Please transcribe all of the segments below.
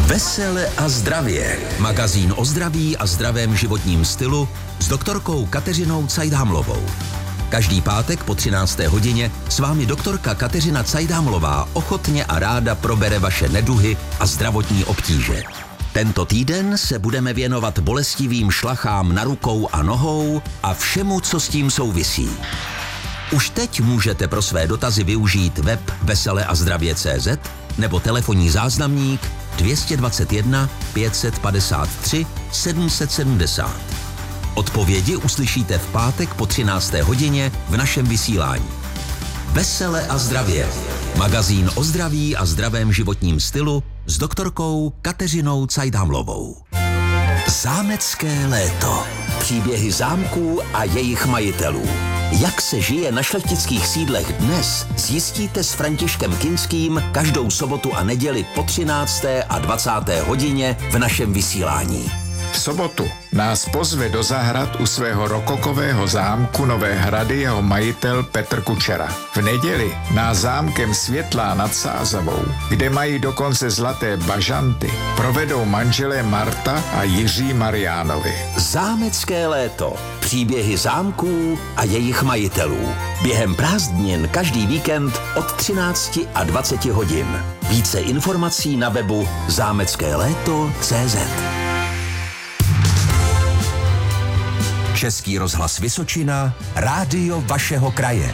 Vesele a zdravě. Magazín o zdraví a zdravém životním stylu s doktorkou Kateřinou Cajdhamlovou. Každý pátek po 13. hodině s vámi doktorka Kateřina Cajdhamlová ochotně a ráda probere vaše neduhy a zdravotní obtíže. Tento týden se budeme věnovat bolestivým šlachám na rukou a nohou a všemu, co s tím souvisí. Už teď můžete pro své dotazy využít web veseleazdravě.cz nebo telefonní záznamník 221 553 770. Odpovědi uslyšíte v pátek po 13. hodině v našem vysílání. Vesele a zdravě. Magazín o zdraví a zdravém životním stylu s doktorkou Kateřinou Cajdhamlovou. Zámecké léto. Příběhy zámků a jejich majitelů. Jak se žije na šlechtických sídlech dnes, zjistíte s Františkem Kinským každou sobotu a neděli po 13. a 20. hodině v našem vysílání. V sobotu nás pozve do zahrad u svého rokokového zámku Nové Hrady jeho majitel Petr Kučera. V neděli nás zámkem Světlá nad Sázavou, kde mají dokonce zlaté bažanty, provedou manželé Marta a Jiří Mariánovi. Zámecké léto. Příběhy zámků a jejich majitelů. Během prázdnin každý víkend od 13 a 20 hodin. Více informací na webu zámeckéléto.cz. Český rozhlas Vysočina, rádio vašeho kraje.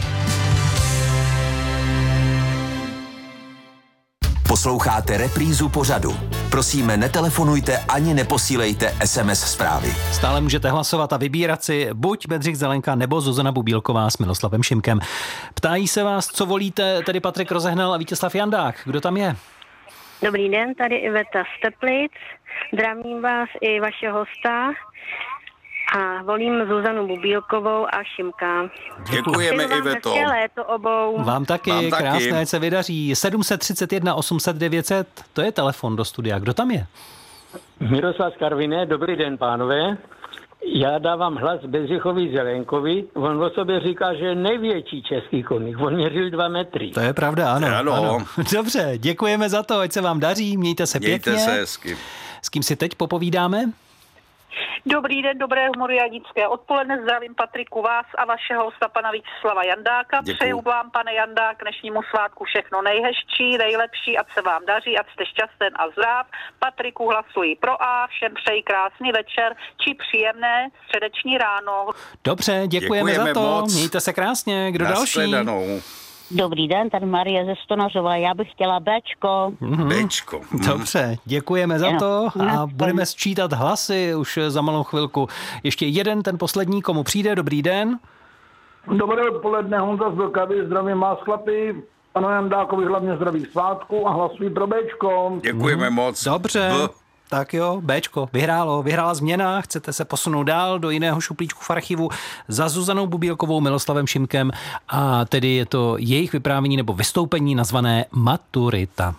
Posloucháte reprízu pořadu. Prosíme, netelefonujte ani neposílejte SMS zprávy. Stále můžete hlasovat a vybírat si buď Bedřich Zelenka nebo Zuzana Bubílková s Miloslavem Šimkem. Ptají se vás, co volíte, tedy Patrik Rozehnal a Vítězslav Jandák. Kdo tam je? Dobrý den, tady Iveta z Teplic. Zdravím vás i vašeho hosta. A volím Zuzanu Bubílkovou a Šimka. Děkujeme, Iveto. Hezké léto obou. Vám taky, krásné, ať se vydaří. 731 800 900, to je telefon do studia. Kdo tam je? Miroslav z Karviné, dobrý den, pánové. Já dávám hlas Bedřichovi Zelenkovi. On o sobě říká, že je největší český koník. On měřil 2 metry. To je pravda, ano. Dobře, děkujeme za to, ať se vám daří, mějte se pěkně. Mějte se hezky. S kým si teď popovídáme? Dobrý den, dobré humoriadické odpoledne, zdravím Patriku vás a vašeho hosta pana Vítězslava Jandáka. Děkuju. Přeju vám, pane Jandák, k dnešnímu svátku všechno nejhezčí, nejlepší, ať se vám daří, ať jste šťastný a zdrav. Patriku, hlasuji pro A, všem přeji krásný večer či příjemné středeční ráno. Dobře, děkujeme za to, moc. Mějte se krásně, kdo další? Nashledanou. Dobrý den, tady Marie ze Stonařova. Já bych chtěla Bčko. Bčko. Dobře, děkujeme za to a budeme sčítat hlasy už za malou chvilku. Ještě jeden, ten poslední, komu přijde. Dobrý den. Dobré odpoledne, Honza z Vlkavy, zdravím vás chlapi, panu Jandákovi hlavně zdravých svátků a hlasuji pro Bčko. Děkujeme moc. Dobře, tak jo, Bčko, vyhrála změna, chcete se posunout dál do jiného šuplíčku v archivu za Zuzanou Bubílkovou, Miloslavem Šimkem a tedy je to jejich vyprávění nebo vystoupení nazvané Maturita.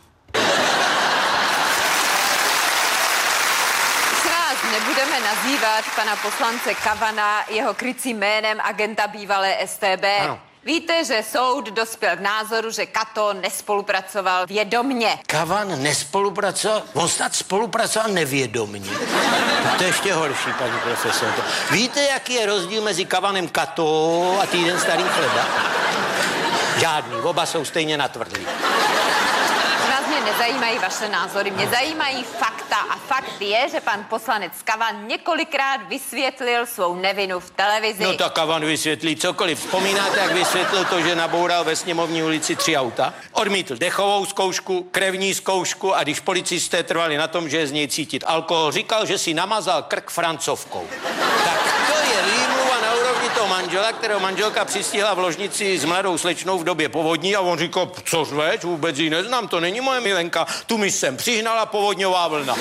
Nebudeme nazývat pana poslance Kavana jeho krycím jménem agenta bývalé StB. Ano. Víte, že soud dospěl k názoru, že Kato nespolupracoval vědomně. Kavan nespolupracoval? On snad spolupracoval nevědomně. To je ještě horší, paní profesorko. Víte, jaký je rozdíl mezi Kavanem Kato a týden starý chleba? Žádný, oba jsou stejně natvrdlí. Mě nezajímají vaše názory, mě zajímají fakta a fakt je, že pan poslanec Kavan několikrát vysvětlil svou nevinu v televizi. No tak Kavan vysvětlí cokoliv. Vzpomínáte, jak vysvětlil to, že naboural ve Sněmovní ulici 3 auta? Odmítl dechovou zkoušku, krevní zkoušku a když policisté trvali na tom, že je z něj cítit alkohol, říkal, že si namazal krk francovkou. Tak to je výmluva na úrovni toho manžela, kterého manželka přistihla v ložnici s mladou slečnou v době povodní a on říkal, což več, vůbec ji neznám, to není moje milenka, tu mi sem přihnala povodňová vlna.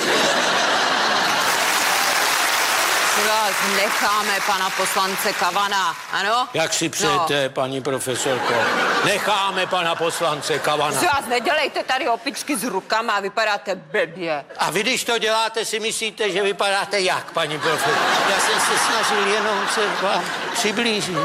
Necháme pana poslance Kavana, ano? Jak si přejete, paní profesorko? Necháme pana poslance Kavana. Si vás nedělejte tady opičky s rukama a vypadáte blbě. A vy, když to děláte, si myslíte, že vypadáte jak, paní profesorko? Já jsem se snažil jenom se vám přiblížit.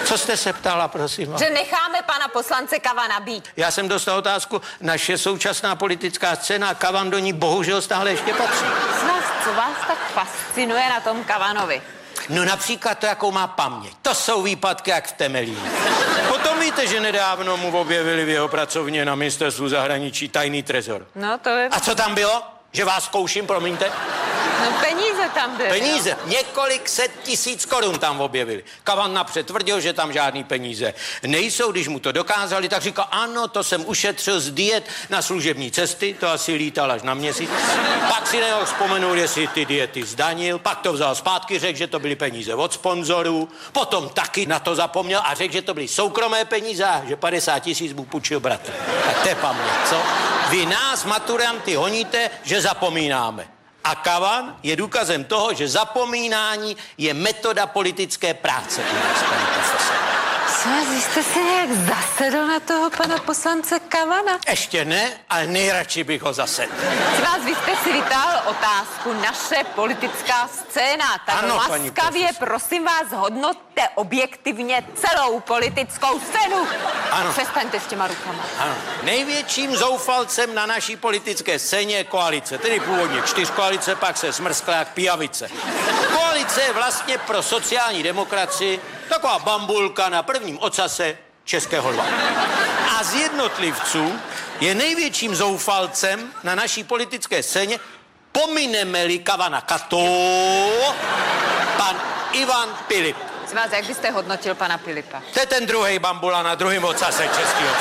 Co jste se ptala, prosím vás? Že necháme pana poslance Kavana být. Já jsem dostal otázku, naše současná politická scéna, Kavan do ní bohužel stále ještě patří. Co vás tak fascinuje na tom Kavanovi? No například to, jakou má paměť. To jsou výpadky jak v Temelíně. Potom víte, že nedávno mu objevili v jeho pracovně na ministerstvu zahraničí tajný trezor. No to je... A co tam bylo? Že vás zkouším, promiňte? No peníze tam byly. Peníze. Několik set tisíc korun tam objevili. Kavan napřed tvrdil, že tam žádný peníze nejsou. Když mu to dokázali, tak říkal, ano, to jsem ušetřil z diet na služební cesty, to asi lítal až na měsíc. Pak si neho vzpomenul, jestli ty diety zdanil, pak to vzal zpátky, řekl, že to byly peníze od sponzorů, potom taky na to zapomněl a řekl, že to byly soukromé peníze a že 50 000 mu půjčil bratr. Tak to je paměť, co? Vy nás, maturanty, honíte, že zapomínáme. A Kavan je důkazem toho, že zapomínání je metoda politické práce. Co, vy jste se nějak zasedl na toho pana poslance Kavana? Ještě ne, ale nejradši bych ho zasedl. Vy jste si vytáhl otázku, naše politická scéna. Tak ano, laskavě, prosím vás, hodnoťte objektivně celou politickou scénu. Ano. Přestaňte s těma rukama. Ano. Největším zoufalcem na naší politické scéně je koalice. Tedy původně 4 koalice, pak se smrskla jak pijavice. Koalice je vlastně pro sociální demokracii taková bambulka na prvním ocase českého lva. A z jednotlivců je největším zoufalcem na naší politické scéně, pomineme-li Kavana Kato, pan Ivan Pilip. Jak byste hodnotil pana Pilipa? To je ten druhý bambula na druhém ocase českého.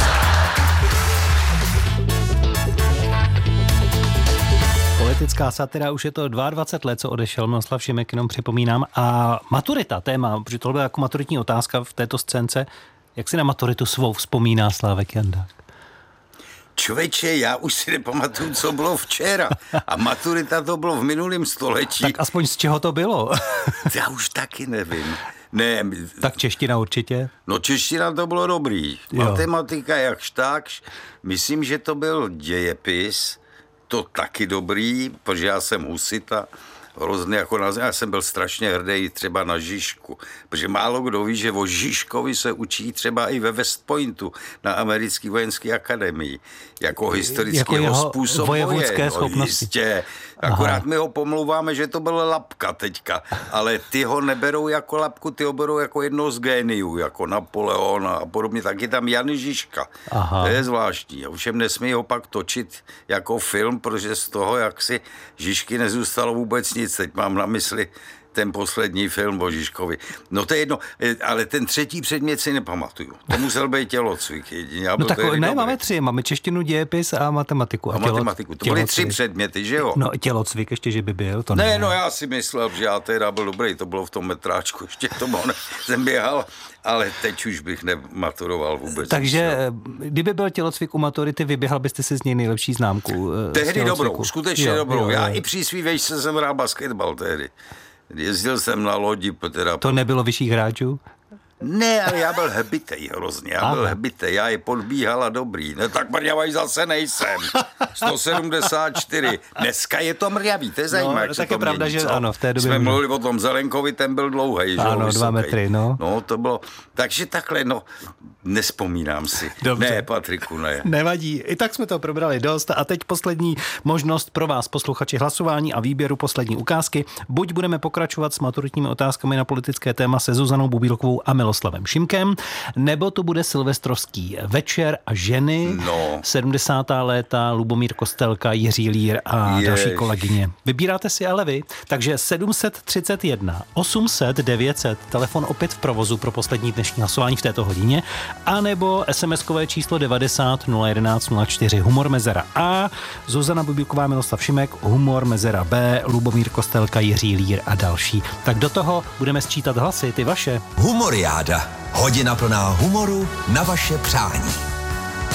Politická satira, už je to 22 let, co odešel Miloslav Šimek, jenom připomínám. A maturita, téma, protože to byla jako maturitní otázka v této scénce. Jak si na maturitu svou vzpomíná Slávek Jandák? Člověče, já už si nepamatuju, co bylo včera. A maturita to bylo v minulém století. Tak aspoň z čeho to bylo? Já už taky nevím. Ne. Tak čeština určitě? No čeština to bylo dobrý. Jo. Matematika jakž takž. Myslím, že to byl dějepis. To taky dobrý, protože já jsem husita. Hrozně jako já jsem byl strašně hrdý třeba na Žižku, protože málo kdo ví, že o Žižkovi se učí třeba i ve West Pointu na americké vojenské akademii, jako historického způsobu vojevodské schopnosti. Jistě. Akorát my ho pomlouváme, že to byl lapka teďka, ale ty ho neberou jako lapku, ty ho berou jako jednoho z géniů, jako Napoleona a podobně, taky tam Jan Žižka. To je zvláštní. Ovšem nesmí ho pak točit jako film, protože z toho, jak si Žižky nezůstalo vůbec nic. Teď mám na mysli ten poslední film o Žižkovi. No to je jedno, ale ten třetí předmět si nepamatuju. To musel být tělocvik jedině. No tak ne, máme 3, máme češtinu, dějepis a matematiku. A matematiku, to byly 3 předměty, že jo? No tělocvik ještě, že by byl, to ne. No já si myslel, že já teda byl dobrý, to bylo v tom metráčku, ještě to jsem běhal, ale teď už bych nematuroval vůbec. Takže kdyby byl tělocvik u maturity, vyběhal byste si z něj nejlepší známku? Tehdy dobrou, skutečně dobrou. Já i při svý vejšce jsem hrál basketbal tehdy. Jezdil jsem na lodi. Teda... To nebylo vyšších hráčů? Ne, ale já byl hebitej hrozně. Já je podbíhal a dobrý. No tak mrňavej zase nejsem. 174. Dneska je to mrňavý, to je zajímavé. No, tak je pravda, že ano, v té době. Jsme mluvili o tom Zelenkovi, ten byl dlouhej. Ano, 2 metry, no. No, to bylo. Takže takhle, nespomínám si. Dobře. Ne, Patriku, ne. Nevadí, i tak jsme to probrali dost a teď poslední možnost pro vás, posluchači, hlasování a výběru poslední ukázky. Buď budeme pokračovat s maturitními otázkami na politické téma se Zuzanou Bubílkovou a Miloslavem Šimkem, nebo to bude silvestrovský večer a ženy, 70. léta, Lubomír Kostelka, Jiří Lír a další kolegyně. Vybíráte si ale vy, takže 731 800 900, telefon opět v provozu pro poslední dnešní hlasování v této hodině, anebo SMS-kové číslo 90 011 04, humor mezera A, Zuzana Bubílková, Miloslav Šimek, humor mezera B, Lubomír Kostelka, Jiří Lír a další. Tak do toho budeme sčítat hlasy, ty vaše. Humoriáda. Hodina plná humoru na vaše přání.